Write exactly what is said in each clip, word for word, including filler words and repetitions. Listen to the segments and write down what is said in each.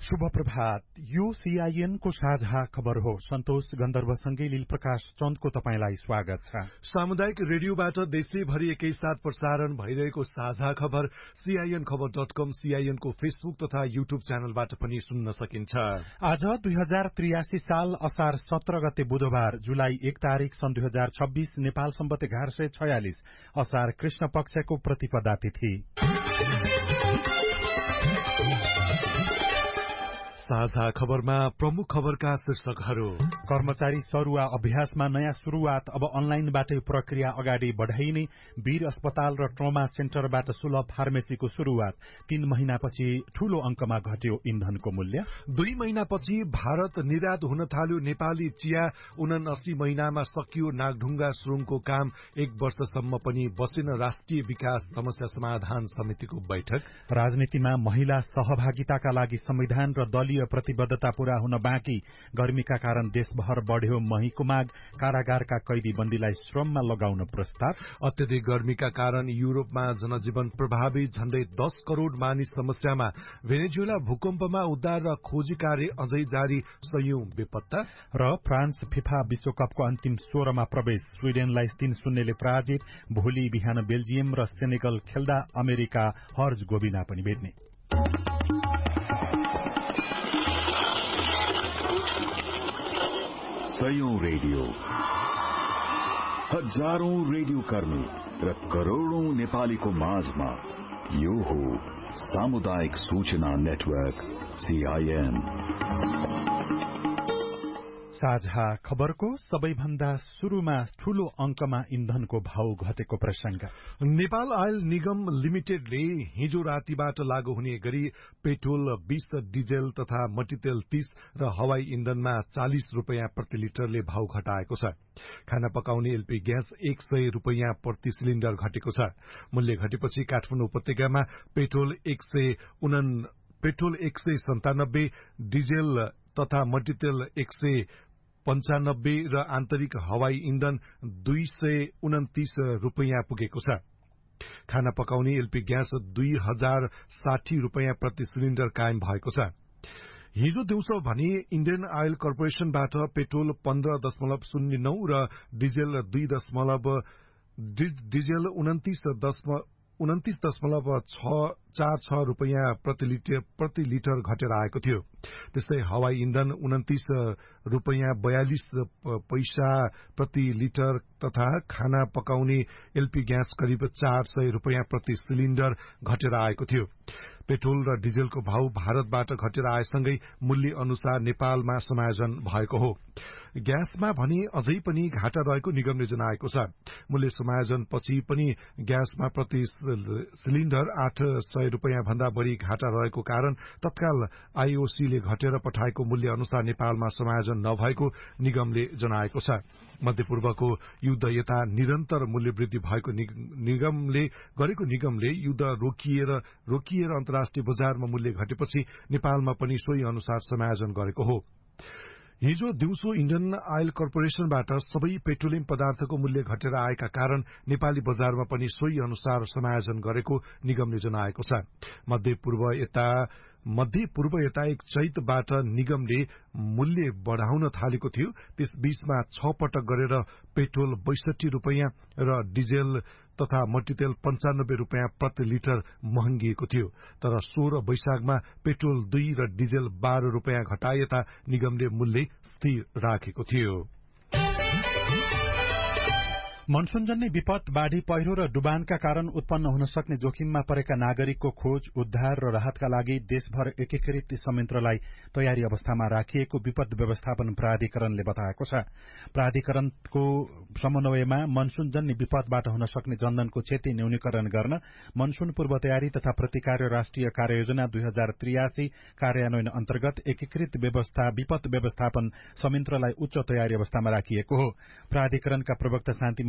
शुभ प्रभात। यो सीआईएन को साझा खबर हो। सन्तोष गन्धर्वसँगै लील प्रकाश चन्दको तपाईंलाई स्वागत छ। सामुदायिक रेडियोबाट देशैभरि एकैसाथ प्रसारण भइरहेको साझा खबर सीआईएन खबर डट कम, सीआईएन को फेसबुक तथा यूट्यूब च्यानलबाट पनि सुन्न सकिन्छ। आज दुई हजार त्रियासी साल असार सत्र गते बुधबार, जुलाई एक तारीक सन् दुई हजार छब्बीस, नेपाल सम्बत एघार सय छयालिस असार कृष्ण पक्षको प्रतिपदा तिथि। साझा खबरमा प्रमुख खबरका शीर्षकहरू। कर्मचारी सरुवा अभ्यासमा नयाँ शुरूआत, अब अनलाइनबाटै प्रक्रिया अगाडि बढ़ाइने। वीर अस्पताल र ट्रोमा सेन्टरबाट सुलभ फार्मेसीको शुरूआत। तीन महिनापछि ठूलो अंकमा घट्यो इन्धनको मूल्य। दुई महिनापछि भारत निर्यात हुन थाल्यो नेपाली चिया। उनासी महिनामा सकियो नागढुङ्गा सुरुङको काम। एक वर्षसम्म पनि बसेन राष्ट्रिय विकास समस्या समाधान समितिको बैठक। राजनीतिमा महिला सहभागिताका लागि संविधान र दलीय प्रतिबद्धता पूरा हुन बाँकी। गर्मीका कारण देशभर बढ़्यो महीको माग। कारागारका कैदी बन्दीलाई श्रममा लगाउन प्रस्ताव। अत्यधिक गर्मीका कारण युरोपमा जनजीवन प्रभावित, झण्डै दस करोड़ मानिस समस्यामा। भेनेजुएला भूकम्पमा उद्धार र खोजी कार्य अझै जारी, सयौं बेपत्ता। र फ्रान्स फिफा विश्वकपको अन्तिम सोह्रमा प्रवेश, स्वीडेनलाई तीन शून्यले पराजित। भोलि बिहान बेल्जियम र सेनेगल खेल्दा अमेरिका हर्ज गोबिना पनि भेट्ने। सयौं रेडियो, हजारौं रेडियो कर्मी र करोड़ौं नेपालीको माझमा यो हो सामुदायिक सूचना नेटवर्क सीआईएन। साझा खबरको सबैभन्दा शुरूमा ठूलो अंकमा इन्धनको भाव घटेको प्रसंग। नेपाल आयल निगम लिमिटेडले हिजो रातिबाट लागू हुने गरी पेट्रोल बीस, डिजेल तथा मट्टीतेल तीस र हवाई इन्धनमा चालिस रूपियाँ प्रति लिटरले भाव घटाएको छ। खाना पकाउने एलपी ग्यास एक सय रूपियाँ प्रति सिलिण्डर घटेको छ। मूल्य घटेपछि काठमाडौँ उपत्यकामा पेट्रोल एक सय उन पेट्रोल एक सय सन्तानब्बे, डिजेल तथा मट्टीतेल एक सय पञ्चानब्बे र आन्तरिक हवाई इन्धन दुई सय उन्तिस रूपियाँ पुगेको छ। खाना पकाउने एलपी ग्यास दुई हजार साठी रूपियाँ प्रति सिलिण्डर कायम भएको छ। हिजो दिउँसो भने इण्डियन आयल कर्पोरेशनबाट पेट्रोल पन्ध्र दशमलव शून्य नौ र डिजेल दुई दशमलव डिजेल उन्तिस दशमलव उन्तिस दशमलव छ चार छ रूपियाँ प्रति लिटर प्रति लिटर घटेर आएको थियो। त्यस्तै हवाई इन्धन उन्तिस रूपियाँ बयालिस पैसा प्रति लिटर तथा खाना पकाउने एलपी ग्यास करिब चार सय रूपियाँ प्रति सिलिण्डर घटेर आएको थियो। पेट्रोल र डिजेलको भाव भारतबाट घटेर आएसँगै मूल्य अनुसार नेपालमा समायोजन भएको हो। ग्यासमा भने अझै पनि घाटा रहेको निगमले जनाएको छ। मूल्य समायोजन पछि पनि ग्यासमा प्रति सिलिण्डर आठ सय रूपियाँ भन्दा बढ़ी घाटा रहेको कारण तत्काल आईओसीले घटेर पठाएको मूल्य अनुसार नेपालमा समायोजन नभएको निगमले जनाएको छ। मध्यपूर्वको युद्ध यता निरन्तर मूल्य वृद्धि भएको निगमले गरेको निगमले युद्ध रोकिएर रोकिएर अन्तर्राष्ट्रिय बजारमा मूल्य घटेपछि नेपालमा पनि सोही अनुसार समायोजन गरेको हो। हिजो दिउँसो इण्डियन आयल कर्पोरेशनबाट सबै पेट्रोलियम पदार्थको मूल्य घटेर आएका कारण नेपाली बजारमा पनि सोही अनुसार समायोजन गरेको निगमले जनाएको छ। मध्य पूर्व यता मध्य पूर्व यता एक चैतबाट निगमले मूल्य बढ़ाउन थालेको थियो। त्यस बीचमा छ पटक गरेर पेट्रोल बैसठी रूपियाँ र डिजेल तथा मट्टीतेल पञ्चानब्बे रूपियाँ प्रति लिटर महँगिएको थियो। तर सोह्र वैशाखमा पेट्रोल दुई र डिजेल बाह्र रूपियाँ घटाए यता निगमले मूल्य स्थिर राखेको थियो। मनसूनजन्य विपद, बाढ़ी, पहिरो र डुबानका कारण उत्पन्न हुन सक्ने जोखिममा परेका नागरिकको खोज, उद्धार र राहतका लागि देशभर एकीकृत संयन्त्रलाई तयारी अवस्थामा राखिएको विपद व्यवस्थापन प्राधिकरणले बताएको छ। प्राधिकरणको समन्वयमा मनसूनजन्य विपदबाट हुन सक्ने जनधनको क्षति न्यूनीकरण गर्न मनसून पूर्व तयारी तथा प्रतिकार राष्ट्रिय कार्ययोजना दुई हजार त्रियासी कार्यान्वयन अन्तर्गत एकीकृत व्यवस्था विपद व्यवस्थापन संयन्त्रलाई उच्च तयारी अवस्थामा राखिएको हो। प्राधिकरणका प्रवक्ता शान्ति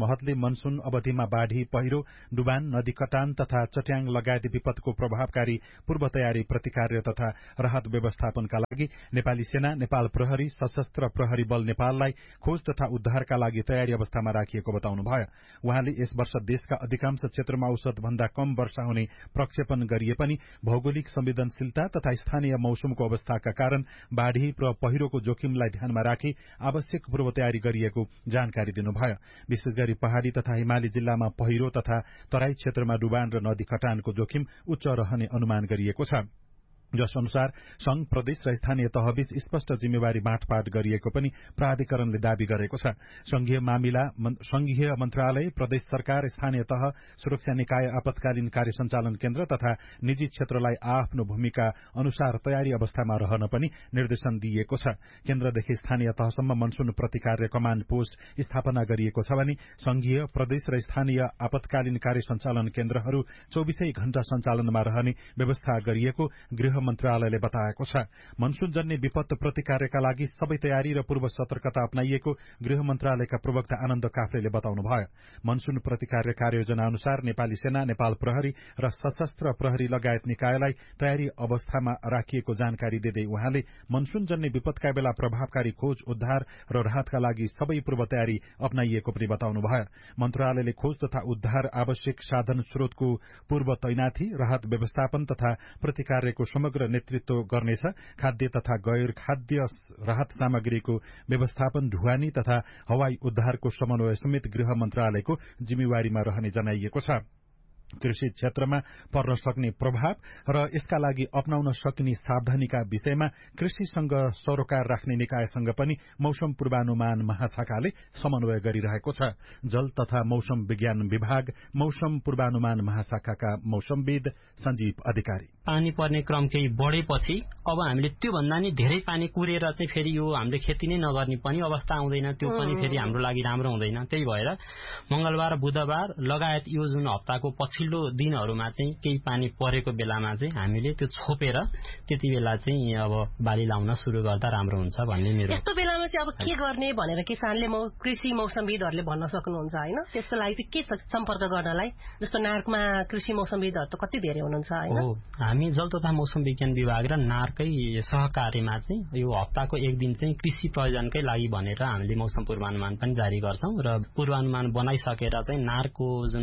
महतले मनसून अवधिमा बाढ़ी, पहिरो, डुबान, नदी कटान तथा चट्याङ लगायत विपदको प्रभावकारी पूर्व तयारी, प्रतिकार्य तथा राहत व्यवस्थापनका लागि नेपाली सेना, नेपाल प्रहरी, सशस्त्र प्रहरी बल नेपाललाई खोज तथा उद्धारका लागि तयारी अवस्थामा राखिएको बताउनुभयो। उहाँले यस वर्ष देशका अधिकांश क्षेत्रमा औसत भन्दा कम वर्षा हुने प्रक्षेपण गरिए पनि भौगोलिक संवेदनशीलता तथा स्थानीय मौसमको अवस्थाका कारण बाढ़ी र पहिरोको जोखिमलाई ध्यानमा राखी आवश्यक पूर्व तयारी गरिएको जानकारी दिनुभयो। विशेष गरी पहाड़ी तथा हिमाली जिल्लामा पहिरो तथा तराई क्षेत्रमा डुबान र नदी कटानको जोखिम उच्च रहने अनुमान गरिएको छ, जस अनुसार संघ, प्रदेश र स्थानीय तहबीच स्पष्ट जिम्मेवारी बाँडफाँड गरिएको पनि प्राधिकरणले दावी गरेको छ। संघीय मामिला संघीय मन्त्रालय, प्रदेश सरकार, स्थानीय तह, सुरक्षा निकाय, आपतकालीन कार्य सञ्चालन केन्द्र तथा निजी क्षेत्रलाई आफ्नो भूमिका अनुसार तयारी अवस्थामा रहन पनि निर्देशन दिइएको छ। केन्द्रदेखि स्थानीय तहसम्म मनसून प्रतिकार्य कमाण्ड पोस्ट स्थापना गरिएको छ भने संघीय, प्रदेश र स्थानीय आपतकालीन कार्य सञ्चालन केन्द्रहरू चौबिसै घण्टा सञ्चालनमा रहने व्यवस्था गरिएको गृह मन्त्रालयले बताएको छ। मनसूनजन्य विपद प्रतिकार्यका लागि सबै तयारी र पूर्व सतर्कता अपनाइएको गृह मन्त्रालयका प्रवक्ता आनन्द काफ्लेले बताउनुभयो। मनसून प्रतिकार्य कार्ययोजना अनुसार नेपाली सेना, नेपाल प्रहरी र सशस्त्र प्रहरी लगायत निकायलाई तयारी अवस्थामा राखिएको जानकारी दिँदै उहाँले मनसूनजन्य विपदका बेला प्रभावकारी खोज, उद्धार र राहतका लागि सबै पूर्व तयारी अपनाइएको पनि बताउनुभयो। मन्त्रालयले खोज तथा उद्धार, आवश्यक साधन स्रोतको पूर्व तैनाथी, राहत व्यवस्थापन तथा प्रतिकार्यको समग्र नेतृत्व गर्नेछ। खाद्य तथा गैर खाद्य राहत सामग्रीको व्यवस्थापन, ढुवानी तथा हवाई उद्धारको समन्वय समेत गृह मन्त्रालयको जिम्मेवारीमा रहने जनाइएको छ। कृषि क्षेत्रमा पर्न सक्ने प्रभाव र यसका लागि अपनाउन सकिने सावधानीका विषयमा कृषिसँग सरोकार राख्ने निकायसँग पनि मौसम पूर्वानुमान महाशाखाले समन्वय गरिरहेको छ। जल तथा मौसम विज्ञान विभाग मौसम पूर्वानुमान महाशाखाका मौसमविद सञ्जीव अधिकारी, पानी पर्ने क्रम केही बढेपछि अब हामीले त्योभन्दा नि धेरै पानी कुरेर चाहिँ फेरि यो हामीले खेती नै नगर्ने पनि अवस्था आउँदैन। त्यो पनि फेरि हाम्रो लागि राम्रो हुँदैन। त्यही भएर मंगलबार, बुधबार लगायत यो जुन हप्ताको पछिल्लो दिनहरूमा चाहिँ केही पानी परेको बेलामा चाहिँ हामीले त्यो छोपेर त्यति बेला चाहिँ अब बाली लाउन सुरु गर्दा राम्रो हुन्छ भन्ने मेरो। यस्तो बेलामा चाहिँ अब के गर्ने भनेर किसानले कृषि मौसमविदहरूले भन्न सक्नुहुन्छ होइन? त्यसको लागि चाहिँ के छ सम्पर्क गर्नलाई? जस्तो नार्कमा कृषि मौसमविदहरू त कति धेरै हुनुहुन्छ होइन? हो, हामी जल तथा मौसम विज्ञान विभाग र नार्कै सहकार्यमा चाहिँ यो हप्ताको एक दिन चाहिँ कृषि प्रयोजनकै लागि भनेर हामीले मौसम पूर्वानुमान पनि जारी गर्छौं र पूर्वानुमान बनाइसकेर चाहिँ नार्कको जुन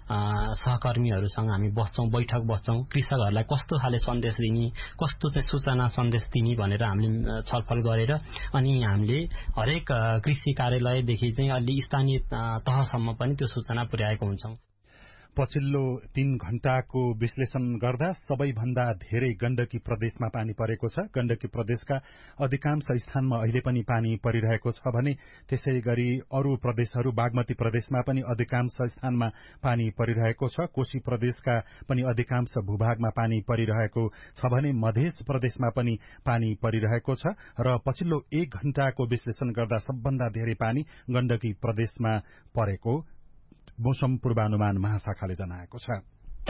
सहकर्मीहरूसँग हामी बस्छौं, बैठक बस्छौं, कृषकहरूलाई कस्तो खाले सन्देश दिने, कस्तो चाहिँ सूचना सन्देश दिने भनेर हामीले छलफल गरेर अनि हामीले हरेक कृषि कार्यालयदेखि चाहिँ अलि स्थानीय तहसम्म पनि त्यो सूचना पुर्याएको हुन्छौं। पछिल्लो तीन घण्टाको विश्लेषण गर्दा सबैभन्दा धेरै गण्डकी प्रदेशमा पानी परेको छ। गण्डकी प्रदेशका अधिकांश स्थानमा अहिले पनि पानी परिरहेको छ भने त्यसै गरी अरू प्रदेशहरू बागमती प्रदेशमा पनि अधिकांश स्थानमा पानी परिरहेको छ। कोशी प्रदेशका पनि अधिकांश भूभागमा पानी परिरहेको छ भने मध्य प्रदेशमा पनि पानी परिरहेको छ र पछिल्लो एक घण्टाको विश्लेषण गर्दा सबभन्दा धेरै पानी गण्डकी प्रदेशमा परेको मौसम पूर्वानुमान महाशाखाले जनाएको छ।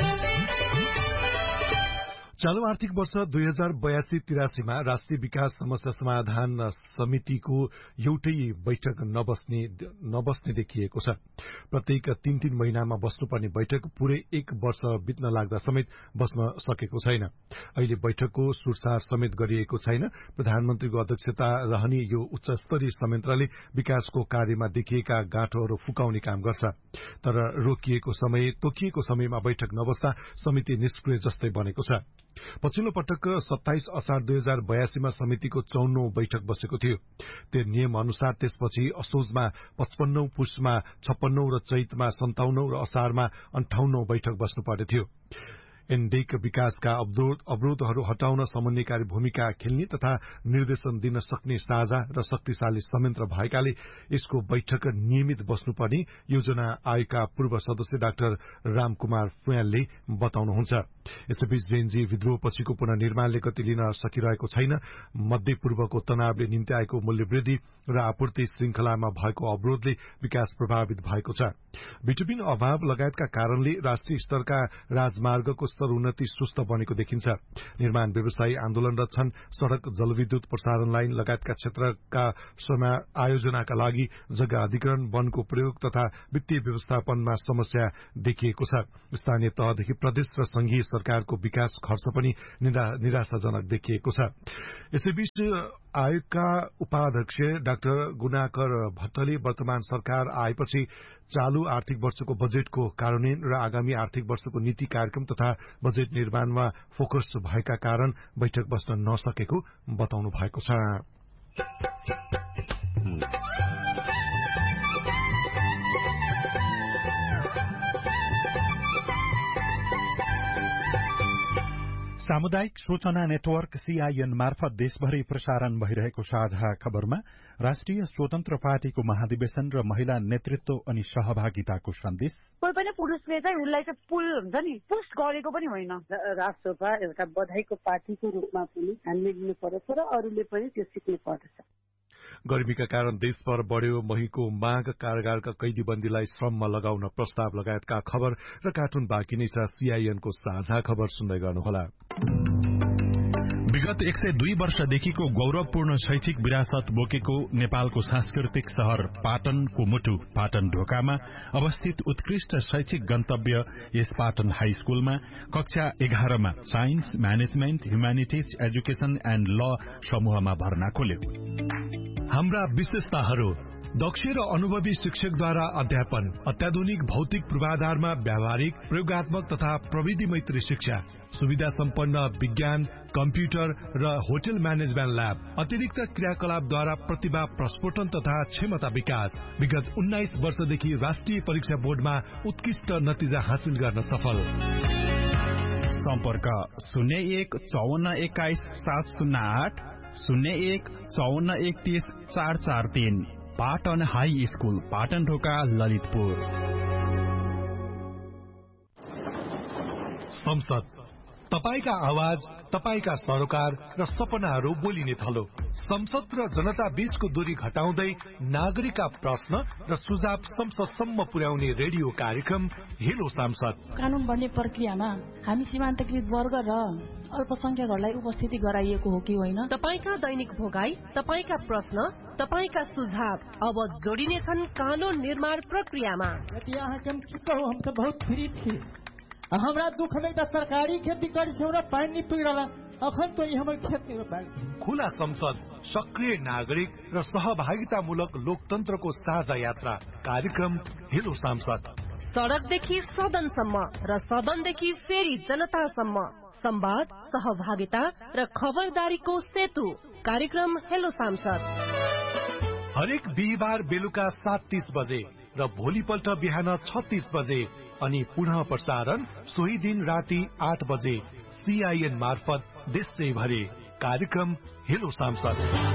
चालू आर्थिक वर्ष दुई हजार बयासी तिरासीमा राष्ट्रिय विकास समस्या समाधान समितिको एउटै बैठक नबस्ने नबस्ने देखिएको छ। प्रत्येक तीन तीन महिनामा बस्नुपर्ने बैठक पूरै एक वर्ष बित्न लाग्दा समेत बस्न सकेको छैन। अहिले बैठकको सुरसार समेत गरिएको छैन। प्रधानमन्त्रीको अध्यक्षता रहने यो उच्च स्तरीय संयन्त्रले विकासको कार्यमा देखिएका गाँठोहरू फुकाउने काम गर्छ। तर रोकिएको समय तोकिएको समयमा बैठक नबस्दा समिति निष्क्रिय जस्तै बनेको छ। पछिल्लो पटक सत्ताइस असार दुई हजार बयासीमा समितिको चौन्नौ बैठक बसेको थियो। त्यो नियम अनुसार त्यसपछि असोजमा पचपन्नौ, पुषमा छप्पन्नौ र चैतमा सन्ताउन्नौ र असारमा अन्ठाउन्नौ बैठक बस्नुपर्ने थियो। एनडेक विकासका अवरोध अवरोधहरू हटाउन समन्वयकारी भूमिका खेल्ने तथा निर्देशन दिन सक्ने साझा र शक्तिशाली संयन्त्र भएकाले यसको बैठक नियमित बस्नुपर्ने योजना आयोगका पूर्व सदस्य डाक्टर रामकुमार फुयालले बताउनुहुन्छ। यसैबीच जेएनजी विद्रोहपछिको पुनर्निर्माणले गति लिन सकिरहेको छैन। मध्यपूर्वको तनावले निम्ति आएको मूल्यवृद्धि र आपूर्ति श्रृंखलामा भएको अवरोधले विकास प्रभावित भएको छ। भिटामिन अभाव लगायतका कारणले राष्ट्रिय स्तरका राजमार्गको स्तर उन्नति सुस्त बनेको देखिन्छ। निर्माण व्यवसायी आन्दोलनरत छन्। सड़क, जलविद्युत, प्रसारण लाइन लगायतका क्षेत्रका आयोजनाका लागि जग्गा अधिग्रहण, वनको प्रयोग तथा वित्तीय व्यवस्थापनमा समस्या देखिएको छ। स्थानीय तहदेखि प्रदेश र संघीय सरकारको विकास खर्च पनि निराशाजनक देखिएको छ। यसैबीच आयोगका उपाध्यक्ष डाक्टर गुणाकर भट्टले वर्तमान सरकार आएपछि चालू आर्थिक वर्षको बजेटको कार्यान्वयन र आगामी आर्थिक वर्षको नीति कार्यक्रम तथा बजेट निर्माणमा फोकस भएका कारण बैठक बस्न नसकेको बताउनु भएको छ। सामुदायिक सूचना नेटवर्क सीआईएन मार्फत देशभरि प्रसारण भइरहेको साझा खबरमा राष्ट्रिय स्वतन्त्र पार्टीको महाधिवेशन र महिला नेतृत्व अनि सहभागिताको सन्देश। कोही पनि पुरुषले चाहिँ उसलाई चाहिँ पुल हुन्छ नि पुश गरेको पनि होइन। राष्ट्रसभा एउटा बधाईको पार्टीको रूपमा पनि हामीले लिनु पर्दछ र अरूले पनि त्यो सिक्नु पर्दछ। गर्मीका कारण देशभर बढ्यो महीको माग, कारागारका कैदीबन्दीलाई श्रममा लगाउन प्रस्ताव लगायतका खबर र कार्टुन बाँकी नै छ। सीआईएनको साझा खबर सुन्दै गर्नुहोला। विगत एक सय दुई वर्षदेखिको गौरवपूर्ण शैक्षिक विरासत बोकेको नेपालको सांस्कृतिक शहर पाटनको मुटु पाटन ढोकामा अवस्थित उत्कृष्ट शैक्षिक गन्तव्य यस पाटन हाई स्कूलमा कक्षा एघारमा science, management, humanities, education and ल समूहमा भर्ना खोल्यो। हाम्रा विशेषताहरू: दक्ष र अनुभवी शिक्षकद्वारा अध्यापन, अत्याधुनिक भौतिक पूर्वाधारमा व्यावहारिक, प्रयोगात्मक तथा प्रविधि मैत्री शिक्षा, सुविधा सम्पन्न विज्ञान, कम्प्युटर र होटल म्यानेजमेन्ट ल्याब, अतिरिक्त क्रियाकलापद्वारा प्रतिभा प्रस्फोटन तथा क्षमता विकास। विगत उन्नाइस वर्षदेखि राष्ट्रिय परीक्षा बोर्डमा उत्कृष्ट नतिजा हासिल गर्न सफल। सम्पर्क शून्य एक चौवन्न एक्काइस सात शून्य आठ शून्य एक चौवन्न एकतीस चार चार तीन। पाटन हाई स्कूल, पाटन ढोका, ललितपुर। संसद, तपाईका आवाज, तपाईका सरोकार र सपनाहरू बोलिने थलो। संसद र जनता बीचको दूरी घटाउँदै नागरिकका प्रश्न र सुझाव संसदसम्म पुर्याउने रेडियो कार्यक्रम हेलो सांसद। कानून बन्ने प्रक्रियामा हामी सीमान्तकृत वर्ग र अल्पसंख्यकहरूलाई उपस्थिति गराइएको हो कि होइन? तपाईका दैनिक भोगाई, तपाईका प्रश्न, तपाईका सुझाव अब जोडिनेछन् कानून निर्माण प्रक्रियामा। हम तो बहुत फ्री थी। हमरा दुख में तो सरकारी खेती करी छौ र पानी पिरला अखन तो हमर खेत में बाल। खुला संसद, सक्रिय नागरिक र सहभागितामूलक लोकतन्त्रको साझा यात्रा कार्यक्रम हेलो सांसद। सड़कदेखि सदनसम्म र सदनदेखि फेरि जनतासम्म संवाद, सहभागिता र खबरदारीको सेतु कार्यक्रम हेलो सांसद। हरेक बिहिबार बेलुका सात तीस बजे र भोलिपल्ट बिहान छत्तीस बजे अनि पुनः प्रसारण सोही दिन राति आठ बजे सीआईएन मार्फत देशैभरि कार्यक्रम हेलो सांसद।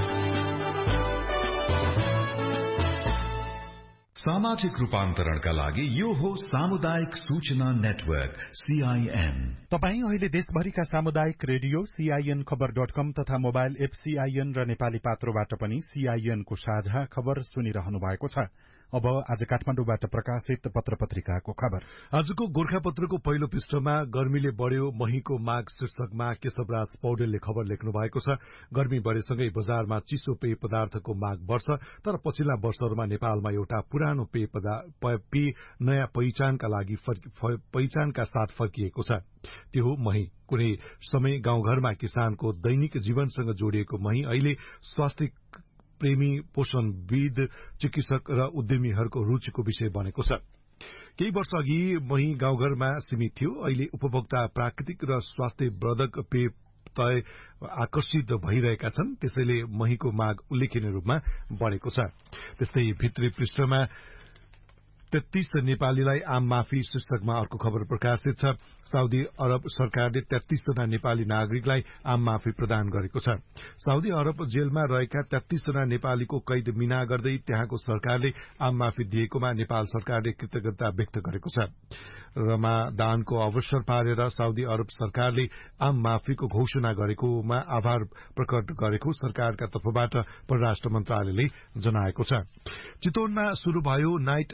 सामाजिक रूपान्तरणका लागि यो हो सामुदायिक सूचना नेटवर्क सीआईएन। तपाई अहिले देशभरिका सामुदायिक रेडियो सीआईएन खबर डट कम तथा मोबाइल एप सीआईएन र नेपाली पात्रोबाट पनि सीआईएन को साझा खबर सुनिरहनु भएको छ। अब आज काठमाडौँबाट प्रकाशित पत्र पत्रिकाको खबर। आजको गोर्खापत्रको पहिलो पृष्ठमा गर्मीले बढ्यो महीको माग शीर्षकमा केशवराज पौडेलले खबर लेख्नु भएको छ। गर्मी बढेसँगै बजारमा चिसो पेय पदार्थको माग बढ्छ, तर पछिल्ला वर्षहरूमा नेपालमा एउटा पुरानो पेय पेय नयाँ पहिचानका लागि पहिचानका साथ फर्किएको छ। त्यो हो मही। कुनै समय गाउँघरमा किसानको दैनिक जीवनसँग जोडिएको मही अहिले स्वास्थ्य प्रेमी, पोषणविद, चिकित्सक र उद्यमीहरूको रुचिको विषय बनेको छ। केही वर्ष अघि मही गाउँघरमा सीमित थियो, अहिले उपभोक्ता प्राकृतिक र स्वास्थ्यवर्धक पेय तय आकर्षित भइरहेका छन्, त्यसैले महीको माग उल्लेखनीय रूपमा बढेको छ। त्यस्तै भित्री पृष्ठमा तेत्तीस नेपालीलाई आम माफी शीर्षकमा अर्को खबर प्रकाशित छ। साउदी अरब सरकारले तेत्तीस जना नेपाली नागरिकलाई आम माफी प्रदान गरेको छ। साउदी अरब जेलमा रहेका तेत्तीस जना नेपालीको कैद मिना गर्दै त्यहाँको सरकारले आम माफी दिएकोमा नेपाल सरकारले कृतज्ञता व्यक्त गरेको छ। रमादानको अवसर पारेर साउदी अरब सरकारले आम माफीको घोषणा गरेकोमा आभार प्रकट गरेको सरकारका तर्फबाट परराष्ट्र मन्त्रालयले जनाएको छ। चितवनमा शुरू भयो नाइट जीप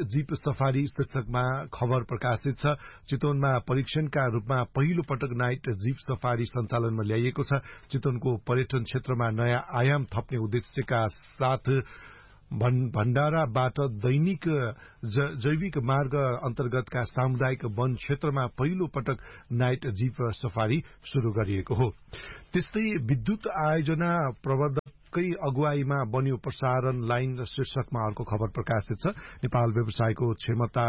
सफारी शीर्षकमा खबर प्रकाशित छ। चितवनमा परीक्षणका रूपमा पहिलो पटक नाइट जीप सफारी सञ्चालनमा ल्याइएको छ। चितवनको पर्यटन क्षेत्रमा नयाँ आयाम थप्ने उद्देश्यका साथ भण्डाराबाट दैनिक जैविक मार्ग अन्तर्गतका सामुदायिक वन क्षेत्रमा पहिलो पटक नाइट जीप सफारी शुरू गरिएको हो। त्यस्तै विद्युत आयोजना प्रबन्धकै अगुवाईमा बन्यो प्रसारण लाइन शीर्षकमा अर्को खबर प्रकाशित छ। नेपाल व्यवसायको क्षमता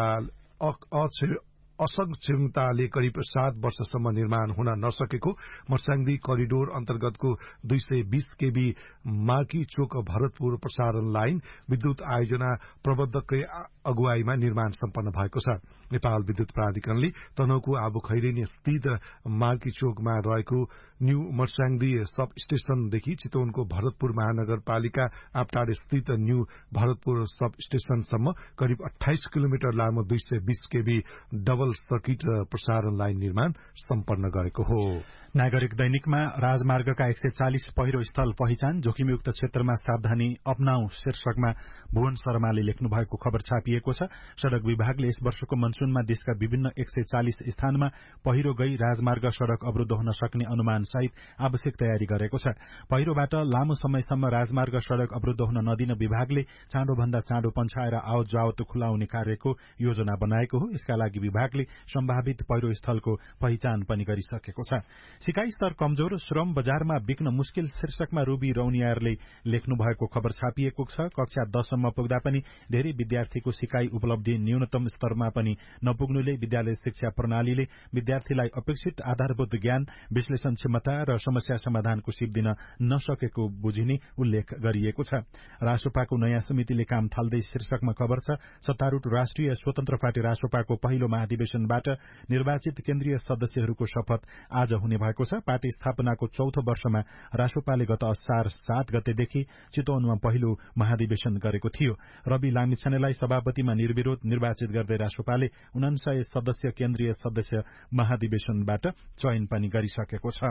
असक्षमताले करिब सात वर्षसम्म निर्माण हुन नसकेको मर्स्याङ्दी करिडोर अन्तर्गतको दुई सय बीस केबी माकी चोक भरतपुर प्रसारण लाइन विद्युत आयोजना प्रबन्धककै अगुवाईमा निर्माण सम्पन्न भएको छ। नेपाल विद्युत प्राधिकरणले तनहुको आबुखैरेनी स्थित माकी चोकमा रहेको न्यू मर्स्याङ्दी सब स्टेशनदेखि चितवनको भरतपुर महानगरपालिका आप्टाड स्थित न्यू भरतपुर सब स्टेशनसम्म करिब अठाइस किलोमिटर लामो दुई सय बीस केबी डबल सर्किट प्रसारण लाइन निर्माण सम्पन्न गरेको हो। नागरिक दैनिकमा राजमार्गका एक सय चालिस पहिरो स्थल पहिचान जोखिमयुक्त क्षेत्रमा सावधानी अपनाऊ शीर्षकमा भुवन शर्माले लेख्नु भएको खबर छापिएको छ। सड़क विभागले यस वर्षको मनसूनमा देशका विभिन्न एक सय चालिस स्थानमा पहिरो गई राजमार्ग सड़क अवरूद्ध हुन सक्ने अनुमान सहित आवश्यक तयारी गरेको छ। पहिरोबाट लामो समयसम्म राजमार्ग सड़क अवरूद्ध हुन नदिन विभागले चाँडोभन्दा चाँडो पन्छाएर आवत जावत खुलाउने कार्यको योजना बनाएको हो। यसका लागि विभागले सम्भावित पहिरो स्थलको पहिचान पनि गरिसकेको छ। सिकाई स्तर कमजोर, श्रम बजारमा बिक्न मुश्किल शीर्षकमा रूबी रौनियारले लेख्नु भएको खबर छापिएको छ। कक्षा दससम्म पुग्दा पनि धेरै विद्यार्थीको सिकाई उपलब्धि न्यूनतम स्तरमा पनि नपुग्नुले विद्यालय शिक्षा प्रणालीले विद्यार्थीलाई अपेक्षित आधारभूत ज्ञान, विश्लेषण क्षमता र समस्या समाधानको सिप दिन नसकेको बुझिने उल्लेख गरिएको छ। रासोपाको नयाँ समितिले काम थाल्दै शीर्षकमा खबर छ। सत्तारूढ राष्ट्रिय स्वतन्त्र पार्टी रासोपाको पहिलो महाधिवेशनबाट निर्वाचित केन्द्रीय सदस्यहरूको शपथ आज हुने भएको छ। पार्टी स्थापनाको चौथो वर्षमा रासोपाले गत असार सात गतेदेखि चितवनमा पहिलो महाधिवेशन गरेको थियो। रवि लामिछानेलाई सभापतिमा निर्विरोध निर्वाचित गर्दै रासोपाले उनान्सय सदस्य केन्द्रीय सदस्य महाधिवेशनबाट चयन पनि गरिसकेको छ।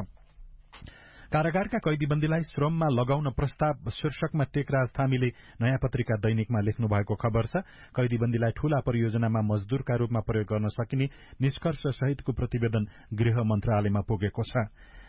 कारागारका कैदीबन्दीलाई श्रममा लगाउन प्रस्ताव शीर्षकमा टेकराज थामीले नयाँ पत्रिका दैनिकमा लेख्नु भएको खबर छ। कैदीबन्दीलाई ठूला परियोजनामा मजदूरका रूपमा प्रयोग गर्न सकिने निष्कर्ष सहितको प्रतिवेदन गृह मन्त्रालयमा पुगेको छ।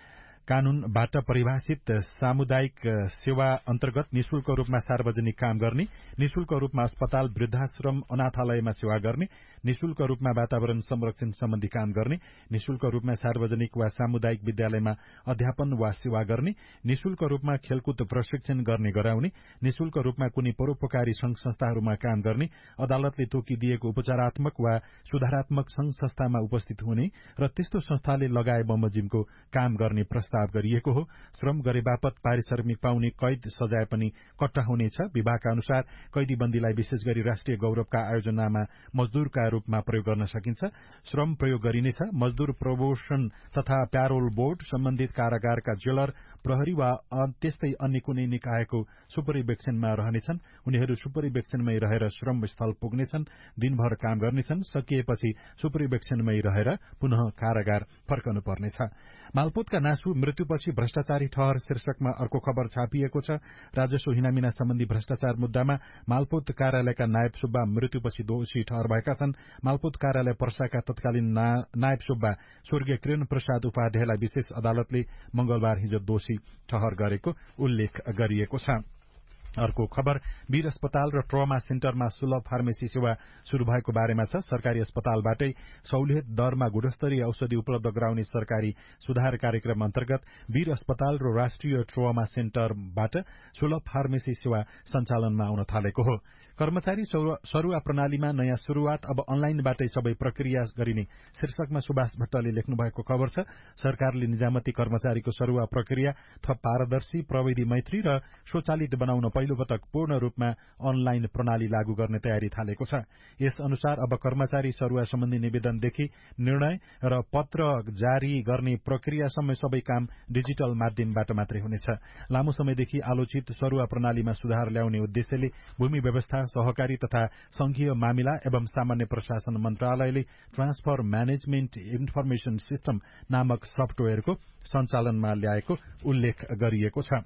कानूनबाट परिभाषित सामुदायिक सेवा अन्तर्गत निशुल्क रूपमा सार्वजनिक काम गर्ने, निशुल्क रूपमा अस्पताल, वृद्धाश्रम, अनाथालयमा सेवा गर्ने, निशुल्क रूपमा वातावरण संरक्षण सम्बन्धी काम गर्ने, निशुल्क रूपमा सार्वजनिक वा सामुदायिक विद्यालयमा अध्यापन वा सेवा गर्ने, निशुल्क रूपमा खेलकुद प्रशिक्षण गर्ने गराउने, निशुल्क रूपमा कुनै परोपकारी संघ संस्थाहरूमा काम गर्ने, अदालतले तोकिदिएको उपचारात्मक वा सुधारात्मक संघ संस्थामा उपस्थित हुने र त्यस्तो संस्थाले लगाए बमोजिमको काम गर्ने प्रस्ताव गरिएको हो। श्रम गरे बापत पारिश्रमिक पाउने कैद सजाय पनि कट्टा हुनेछ। विभागका अनुसार कैदीबन्दीलाई विशेष गरी राष्ट्रिय गौरवका आयोजनामा मजदूरका रूपमा प्रयोग गर्न सकिन्छ। श्रम प्रयोग गरिनेछ। मजदूर प्रमोशन तथा प्यारोल बोर्ड सम्बन्धित कारागारका जेलर, प्रहरी वा त्यस्तै अन्य कुनै निकायको सुपरिवेक्षणमा रहनेछन्। उनीहरू सुपरिवेक्षणमै रहेर श्रम स्थल पुग्नेछन्, दिनभर काम गर्नेछन्। सकिएपछि सुपरिवेक्षणमै रहेर पुनः कारागार फर्कनु पर्नेछ। मालपोतका नासु मृत्युपछि भ्रष्टाचारी ठहर शीर्षकमा अर्को खबर छापिएको छ। राजस्व हिनामिना सम्बन्धी भ्रष्टाचार मुद्दामा मालपोत कार्यालयका नायब सुब्बा मृत्युपछि दोषी ठहर भएका छन्। मालपोत कार्यालय पर्साका तत्कालीन नायब सुब्बा स्वर्गीय किरण प्रसाद उपाध्यायलाई विशेष अदालतले मंगलबार हिजो दोषी ठहर गरेको उल्लेख गरिएको छ। अर्को खबर वीर अस्पताल र ट्रमा सेन्टरमा सुलभ फार्मेसी सेवा शुरू भएको बारेमा छ। सरकारी अस्पतालबाटै सहुलियत दरमा गुणस्तरीय औषधि उपलब्ध गराउने सरकारी सुधार कार्यक्रम अन्तर्गत वीर अस्पताल र राष्ट्रिय ट्रमा सेन्टरबाट सुलभ फार्मेसी सेवा सञ्चालनमा आउन थालेको हो। कर्मचारी सरुवा प्रणालीमा नयाँ शुरूआत, अब अनलाइनबाटै सबै प्रक्रिया गरिने शीर्षकमा सुभाष भट्टले लेख्नु भएको खबर छ। सरकारले निजामती कर्मचारीको सरुवा प्रक्रिया थप पारदर्शी, प्रविधि मैत्री र स्वचालित बनाउन पहिलो पटक पूर्ण रूपमा अनलाइन प्रणाली लागू गर्ने तयारी थालेको छ। यस अनुसार अब कर्मचारी सरुवा सम्बन्धी निवेदनदेखि निर्णय र पत्र जारी गर्ने प्रक्रियासम्म सबै काम डिजिटल माध्यमबाट मात्रै हुनेछ। लामो समयदेखि आलोचित सरुवा प्रणालीमा सुधार ल्याउने उद्देश्यले भूमि व्यवस्था, सहकारी तथा संघीय मामिला एवं सामान्य प्रशासन मन्त्रालयले ट्रान्सफर म्यानेजमेन्ट इन्फर्मेशन सिस्टम नामक सफ्टवेयरको सञ्चालनमा ल्याएको उल्लेख गरिएको छ।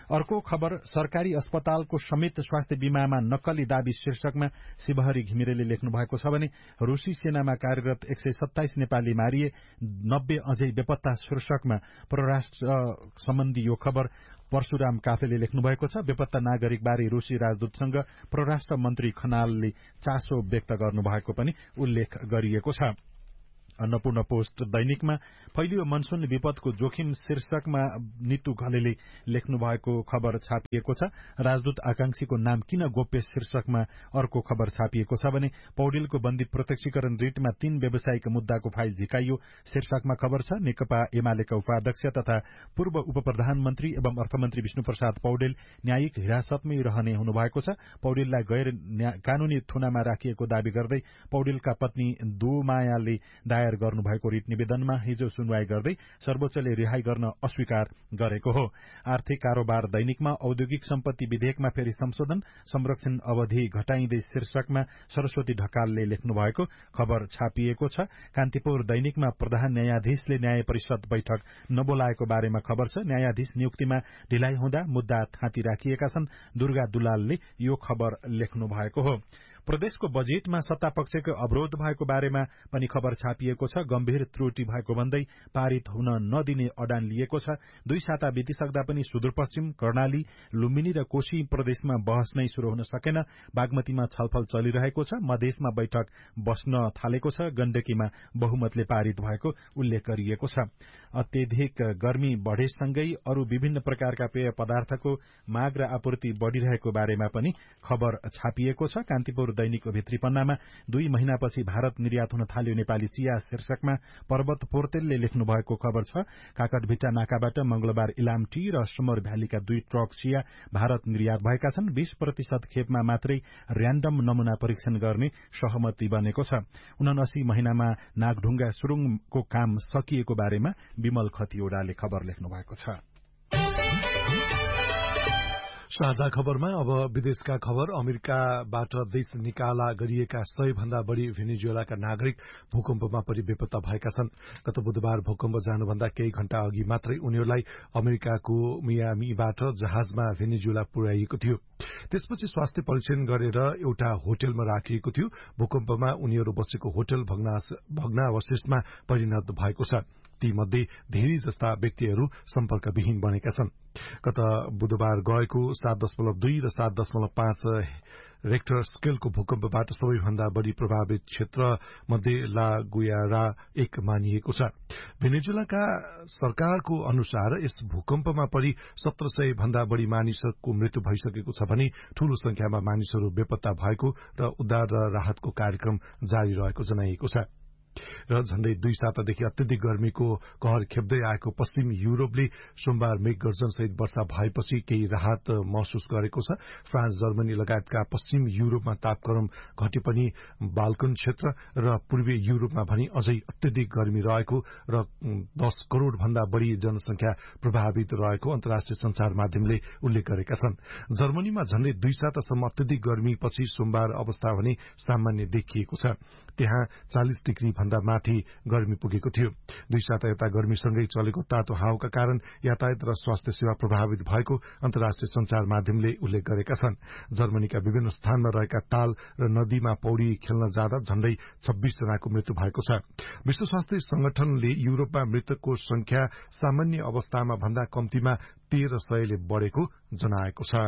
अर्को खबर सरकारी अस्पतालको समेत स्वास्थ्य बीमामा नक्कली दाबी शीर्षकमा शिवहरी घिमिरेले लेख्नु भएको छ भने रूसी सेनामा कार्यरत एक सय सत्ताइस नेपाली मारिए, नब्बे अझै बेपत्ता शीर्षकमा परराष्ट्र सम्बन्धी यो खबर परशुराम काफेले लेख्नु भएको छ। बेपत्ता नागरिकबारे रूसी राजदूतसँग परराष्ट्र मन्त्री खनालले चासो व्यक्त गर्नुभएको पनि उल्लेख गरिएको छ। अन्नपूर्ण पोस्ट दैनिकमा फैलियो मनसून विपदको जोखिम शीर्षकमा नितु घलेले लेख्नु भएको खबर छापिएको छ। राजदूत आकांक्षीको नाम किन गोप्य शीर्षकमा अर्को खबर छापिएको छ भने पौडेलको बन्दी प्रत्यक्षीकरण रिटमा तीन व्यावसायिक मुद्दाको फाइल झिकाइयो शीर्षकमा खबर छ। नेकपा एमालेका उपाध्यक्ष तथा पूर्व उप प्रधानमन्त्री एवं अर्थमन्त्री विष्णुप्रसाद पौडेल न्यायिक हिरासतमै रहने हुनुभएको छ। पौडेललाई गैर कानूनी थुनामा राखिएको दावी गर्दै पौडेलका पत्नी दुमायाले दायर गर्नुभएको रिट निवेदनमा हिजो सुनवाई गर्दै सर्वोच्चले रिहाई गर्न अस्वीकार गरेको हो। आर्थिक कारोबार दैनिकमा औद्योगिक सम्पत्ति विधेयकमा फेरि संशोधन, संरक्षण अवधि घटाइँदै शीर्षकमा सरस्वती ढकालले लेख्नु भएको खबर छापिएको छ। कान्तिपुर दैनिकमा प्रधान न्यायाधीशले न्याय परिषद बैठक नबोलाएको बारेमा खबर छ। न्यायाधीश नियुक्तिमा ढिलाइ हुँदा मुद्दा थाँती राखिएका छन्, दुर्गा दुलालले यो खबर लेख्नु भएको हो। प्रदेशको बजेटमा सत्ता पक्षको अवरोध भएको बारेमा पनि खबर छापिएको छ। गम्भीर त्रुटि भएको भन्दै पारित हुन नदिने अडान लिएको छ। दुई साता बितिसक्दा पनि सुदूरपश्चिम, कर्णाली, लुम्बिनी र कोशी प्रदेशमा बहस नै शुरू हुन सकेन। बागमतीमा छलफल चलिरहेको छ। मधेसमा बैठक बस्न थालेको छ। गण्डकीमा बहुमतले पारित भएको उल्लेख गरिएको छ। अत्यधिक गर्मी बढ़ेसँगै अरू विभिन्न प्रकारका पेय पदार्थको माग र आपूर्ति बढ़िरहेको बारेमा पनि खबर छापिएको छ। कान्तिपुर दैनिकको भित्री पन्नामा दुई महिनापछि भारत निर्यात हुन थाल्यो नेपाली चिया शीर्षकमा पर्वत पोर्तेलले लेख्नु भएको खबर छ। काकटभिटा नाकाबाट मंगलबार इलाम टी र सुमर भ्यालीका दुई ट्रक चिया भारत निर्यात भएका छन्। बीस प्रतिशत खेपमा मात्रै र्याण्डम नमूना परीक्षण गर्ने सहमति बनेको छ। उनासी महिनामा नागढुङ्गा सुरुङको काम सकिएको बारेमा विमल खतिवड़ाले खबर लेख्नु भएको छ। साझा खबरमा अब विदेशका खबर। अमेरिकाबाट देश निकाला गरिएका सय भन्दा बढ़ी भेनेजुएलाका नागरिक भूकम्पमा परि बेपत्ता भएका छन्। गत बुधबार भूकम्प जानुभन्दा केही घण्टा अघि मात्रै उनीहरूलाई अमेरिकाको मियामीबाट जहाजमा भेनेजुएला पुर्याइएको थियो। त्यसपछि स्वास्थ्य परीक्षण गरेर एउटा होटलमा राखिएको थियो। भूकम्पमा उनीहरू बसेको होटल भग्नावशेषमा परिणत भएको छ। ती मध्ये धेरै जस्ता व्यक्तिहरू सम्पर्कविहीन बनेका छन्। गत बुधबार गएको सात दशमलव दुई र सात दशमलव पाँच रेक्टर स्केलको भूकम्पबाट सबैभन्दा बढ़ी प्रभावित क्षेत्र मध्ये ला गुयारा एक मानिएको छ। भेनेजुएलाका सरकारको अनुसार यस भूकम्पमा परि सत्र सय भन्दा बढ़ी मानिसहरूको मृत्यु भइसकेको छ भने ठूलो संख्यामा मानिसहरू बेपत्ता भएको र उद्धार र राहतको कार्यक्रम जारी रहेको जनाइएको छ। र झण्डै दुई सातादेखि अत्यधिक गर्मीको कहर खेप्दै आएको पश्चिम युरोपले सोमबार मेघगर्जन सहित वर्षा भएपछि केही राहत महसुस गरेको छ। फ्रान्स, जर्मनी लगायतका पश्चिम युरोपमा तापक्रम घटे पनि बाल्कन क्षेत्र र पूर्वी युरोपमा भने अझै अत्यधिक गर्मी रहेको र दस करोड़ भन्दा बढ़ी जनसंख्या प्रभावित रहेको अन्तर्राष्ट्रिय संचार माध्यमले उल्लेख गरेका छन्। जर्मनीमा झण्डै दुई सातासम्म अत्यधिक गर्मीपछि सोमबार अवस्था भने सामान्य देखिएको छ। त्यहाँ चालिस डिग्री भन्दा माथि गर्मी पुगेको थियो। दुई साता यता गर्मीसँगै चलेको तातो हावाका कारण यातायात र स्वास्थ्य सेवा प्रभावित भएको अन्तर्राष्ट्रिय संचार माध्यमले उल्लेख गरेका छन्। जर्मनीका विभिन्न स्थानमा रहेका ताल र नदीमा पौडी खेल्न जाँदा झण्डै छब्बीस जनाको मृत्यु भएको छ। विश्व स्वास्थ्य संगठनले युरोपमा मृतकको संख्या सामान्य अवस्थामा भन्दा कम्तीमा तेह्र सयले बढ़ेको जनाएको छ।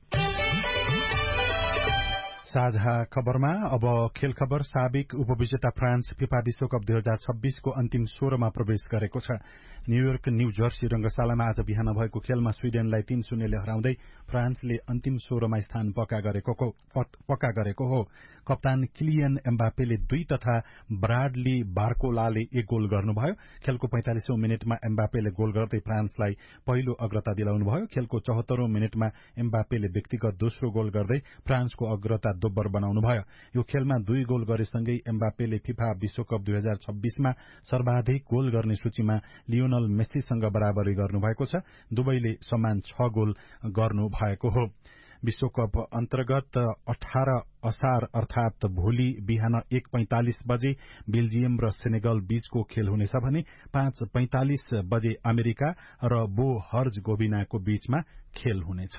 साझा खबरमा अब खेल खबर। साबिक उपविजेता फ्रान्स फिफा विश्वकप दुई हजार छब्बीसको अन्तिम सोह्रमा प्रवेश गरेको छ। न्यूयोर्क न्यू जर्सी रंगशालामा आज बिहान भएको खेलमा स्वीडेनलाई तीन शून्यले हराउँदै फ्रान्सले अन्तिम सोह्रमा स्थान पक्का गरेको पक्का गरेको हो। कप्तान किलियन एम्बापेले दुई तथा ब्राडली बार्कोलाले एक गोल गर्नुभयो। खेलको पैंतालिसौं मिनटमा एम्बापेले गोल गर्दै फ्रान्सलाई पहिलो अग्रता दिलाउनुभयो। खेलको चौहत्तरौं मिनटमा एम्बापेले व्यक्तिगत दोस्रो गोल गर्दै फ्रान्सको अग्रता दोब्बर बनाउनुभयो। यो खेलमा दुई गोल गरेसँगै एम्बापेले फिफा विश्वकप दुई हजार छब्बीसमा सर्वाधिक गोल गर्ने सूचीमा लियोनल मेस्सीसँग बराबरी गर्नुभएको छ। दुवैले समान छ गोल गर्नु भएको हो। विश्वकप अन्तर्गत अठार असार अर्थात भोलि बिहान एक पैंतालिस बजे बेल्जियम र सेनेगल बीचको खेल हुनेछ भने पाँच पैंतालिस बजे अमेरिका र बो हर्जगोभिनाको बीचमा खेल हुनेछ।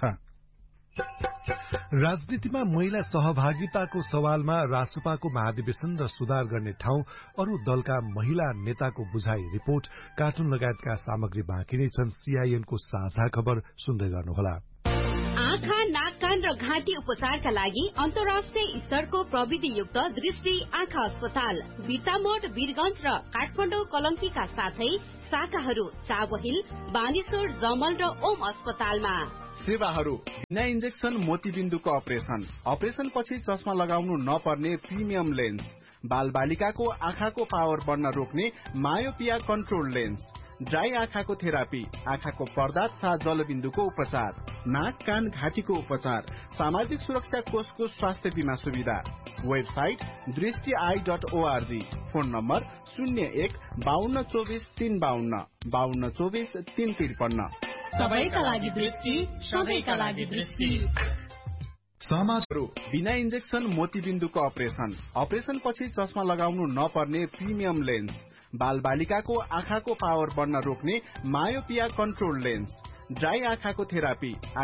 राजनीतिमा महिला सहभागिताको सवालमा रासपाको महाधिवेशन र सुधार गर्ने ठाउँ अरू दलका महिला नेताको बुझाइ रिपोर्ट कार्टुन लगायतका सामग्री बाँकी नै छन्। सीआईएनको साझा खबर सुन्दै गर्नुहोला। आँखा, नाक, कान र घाँटी उपचारका लागि अन्तर्राष्ट्रिय स्तरको प्रविधियुक्त दृष्टि आँखा अस्पताल बिर्तामोड, वीरगंज र काठमाडौँ कलंकीका साथै शाखाहरू चाबहिल, बानेश्वर, जमल र ओम अस्पतालमा। सेवाहरू बिना इन्जेक्सन मोतीबिन्दुको अपरेशन, अपरेशन पछि चस्मा लगाउनु नपर्ने प्रिमियम लेन्स, बाल बालिकाको आँखाको पावर बढ्न रोक्ने मायोपिया कन्ट्रोल लेन्स, ड्राई आँखाको थेरापी, आँखाको पर्दा तथा जलबिन्दुको उपचार, नाक, कान, घाँटीको उपचार, सामाजिक सुरक्षा कोषको स्वास्थ्य बीमा सुविधा। वेबसाइट दृष्टि I dot ORG. Phone number शून्य एक बाहन्न चौबिस तीन बाहन्न बाहन्न चौबिस तीन त्रिपन्न। सबैका लागि दृष्टि, सबैका लागि दृष्टि। समाजहरू बिना इन्जेक्सन मोतीबिन्दुको अपरेशन, अपरेशन पछि चस्मा लगाउनु नपर्ने प्रिमियम लेन्स, बाल बालिकाको आँखाको पावर बढ्न रोक्ने मायोपिया कन्ट्रोल लेन्स, ड्राई आँखाको थेरापी,